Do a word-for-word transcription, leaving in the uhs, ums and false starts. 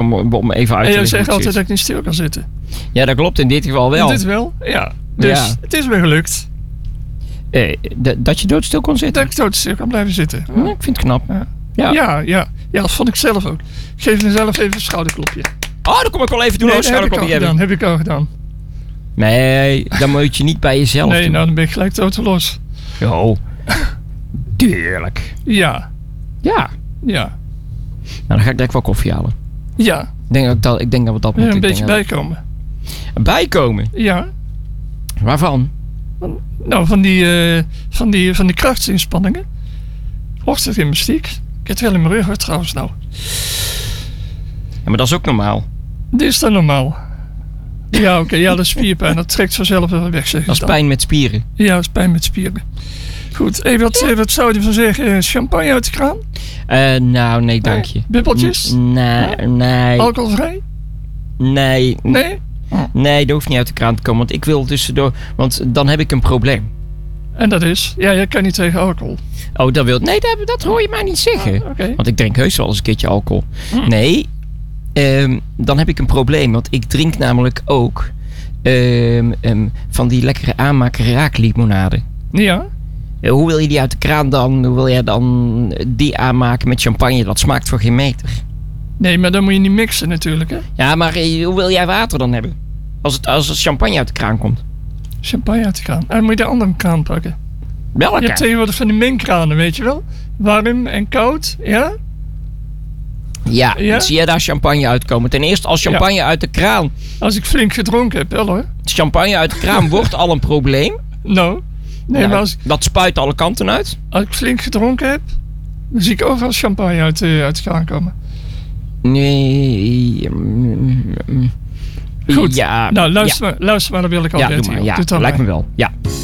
om, om even uit te leggen. En jij zegt hoe het altijd dat zit. ik niet stil kan zitten. Ja, dat klopt in dit geval wel. In dit wel, ja. Dus Ja. het is me gelukt Eh, d- dat je doodstil kon zitten? dat ik doodstil kan blijven zitten. Ja, ik vind het knap. Ja. Ja. Ja, ja. ja, dat vond ik zelf ook. Ik geef mezelf even een schouderklopje. Oh, dan kom ik wel even doen. Nee, Nee, dat heb ik al gedaan. Heb ik al gedaan. Nee, dan moet je niet bij jezelf Nee, doen. nou dan ben ik gelijk dood los. Jo. Tuurlijk. Ja, Ja. ja, Nou, dan ga ik direct wel koffie halen. ja. Ik denk dat, ik dat, ik denk dat we dat Weer moeten een beetje ik denk bijkomen. dat- Bijkomen? Ja. Waarvan? Nou, van die, uh, van die, van die krachtsinspanningen. Ochtendgymnastiek. Ik heb het wel in mijn rug hoor, trouwens nou. Ja, maar dat is ook normaal. Dit is dan normaal. Ja, oké. Okay, ja, dat is spierpijn. Dat trekt vanzelf wel weg, zeg Dat is dan. pijn met spieren. Ja, dat is pijn met spieren. Goed, hey, wat, ja. wat zou je van zeggen? Champagne uit de kraan? Uh, nou, nee, dank je. Bubbeltjes? N- nee, nee. Alcoholvrij? Nee. Nee? Nee, dat hoeft niet uit de kraan te komen. Want ik wil tussendoor... Want dan heb ik een probleem. En dat is? Ja, jij kan niet tegen alcohol. Oh, dat wil... Nee, dat, dat hoor je mij niet zeggen. Ah, okay. Want ik drink heus wel eens een keertje alcohol. Mm. Nee, um, dan heb ik een probleem. Want ik drink namelijk ook... Um, um, van die lekkere aanmaken raaklimonade. Ja? Uh, hoe wil je die uit de kraan dan? Hoe wil jij dan die aanmaken met champagne? Dat smaakt voor geen meter. Nee, maar dan moet je niet mixen natuurlijk, hè? Ja, maar uh, hoe wil jij water dan hebben? Als het, als het champagne uit de kraan komt. Champagne uit de kraan. En dan moet je de andere kraan pakken. Welke? Je hebt tegenwoordig van die mengkranen, weet je wel? Warm en koud, ja? Ja, Ja? zie je daar champagne uitkomen? Ten eerste, als champagne ja. uit de kraan... Als ik flink gedronken heb, wel hoor. Champagne uit de kraan wordt al een probleem. Nou, nee, ja, maar als, dat spuit alle kanten uit. Als ik flink gedronken heb, dan zie ik overal champagne uit, uh, uit de kraan komen. Nee... Mm, mm, Goed, ja, nou luister, ja. maar, luister maar, dan wil ik al ja, weten. doe maar. Ja, lijkt me wel. Ja.